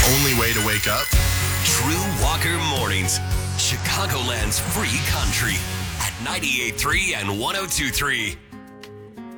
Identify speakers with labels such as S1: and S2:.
S1: only way to wake up?
S2: True Walker Mornings, Chicagoland's free country at 98.3 and 102.3.